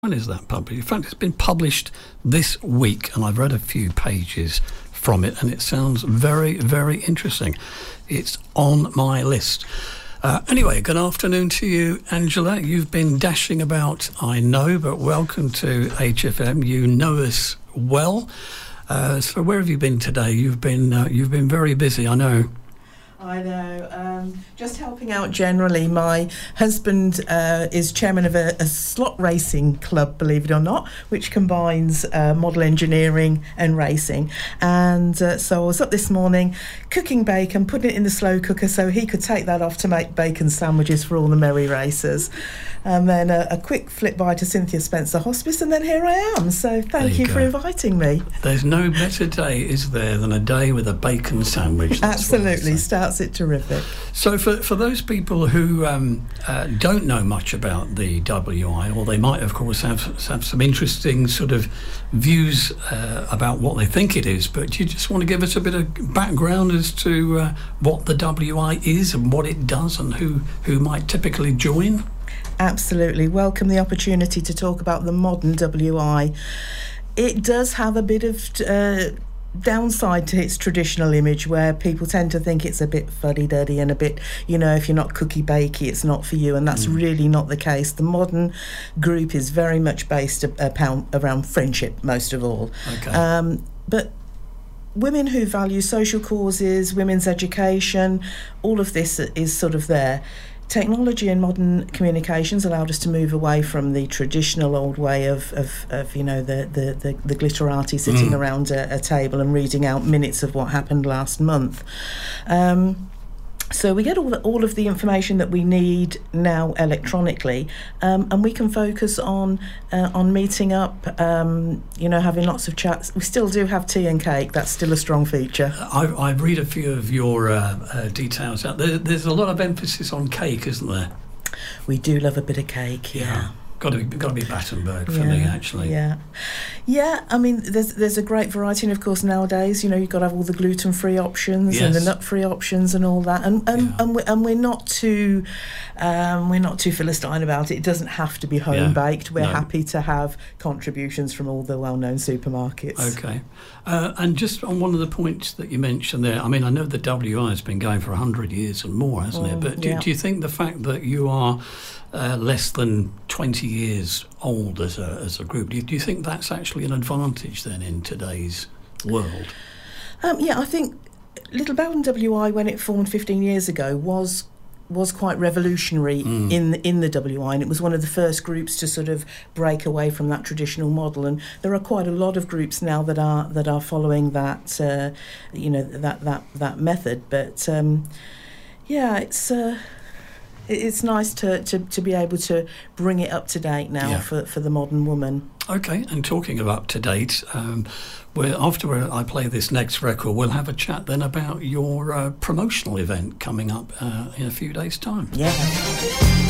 When is that published? In fact, it's been published this week, and I've read a few pages from it, and it sounds very, very interesting. It's on my list. Anyway, good afternoon to you, Angela. You've been dashing about, I know, but welcome to HFM. You know us well. So where have you been today? You've been very busy, I know. I know. Just helping out generally. My husband is chairman of a slot racing club, believe it or not, which combines model engineering and racing. And so I was up this morning cooking bacon, putting it in the slow cooker so he could take that off to make bacon sandwiches for all the merry racers. And then a quick flip by to Cynthia Spencer Hospice, and then here I am. So thank you for inviting me. There's no better day, is there, than a day with a bacon sandwich? Absolutely, starts it terrific. So for those people who don't know much about the WI, or they might, of course, have some interesting sort of views about what they think it is, but you just want to give us a bit of background as to what the WI is and what it does and who might typically join? Absolutely. Welcome the opportunity to talk about the modern WI. It does have a bit of downside to its traditional image, where people tend to think it's a bit fuddy-duddy and a bit, if you're not cookie-bakey, it's not for you, and that's really not the case. The modern group is very much based around friendship, most of all. Okay. But women who value social causes, women's education, all of this is sort of there. Technology and modern communications allowed us to move away from the traditional old way of the glitterati sitting around a table and reading out minutes of what happened last month. So we get all of the information that we need now electronically, and we can focus on meeting up, having lots of chats. We still do have tea and cake. That's still a strong feature. I read a few of your details out there. There's a lot of emphasis on cake, isn't there? We do love a bit of cake, yeah. Got to be Battenberg for me, actually. Yeah. I mean, there's a great variety, and of course nowadays, you've got to have all the gluten-free options and the nut-free options and all that. And we're not too philistine about it. It doesn't have to be home baked. We're happy to have contributions from all the well-known supermarkets. Okay. And just on one of the points that you mentioned there, I mean, I know the WI has been going for 100 years and more, hasn't it? But do you think the fact that you are less than 20 years old as a group, do you think that's actually an advantage then in today's world? I think Little Bowden WI, when it formed 15 years ago, was quite revolutionary in the WI, and it was one of the first groups to sort of break away from that traditional model. And there are quite a lot of groups now that are following that that method. But it's nice to be able to bring it up to date now for the modern woman. Okay, and talking of up to date, after I play this next record, we'll have a chat then about your promotional event coming up in a few days' time. Yeah.